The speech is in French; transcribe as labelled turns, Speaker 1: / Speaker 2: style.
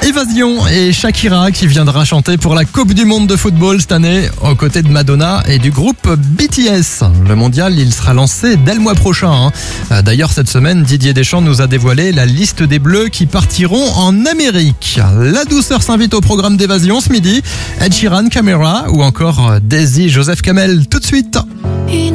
Speaker 1: Évasion et Shakira qui viendra chanter pour la Coupe du Monde de football cette année aux côtés de Madonna et du groupe BTS. Le mondial, il sera lancé dès le mois prochain. D'ailleurs, cette semaine, Didier Deschamps nous a dévoilé la liste des Bleus qui partiront en Amérique. La douceur s'invite au programme d'Évasion ce midi. Ed Sheeran, Camera ou encore Daisy, Joseph Kamel tout de suite.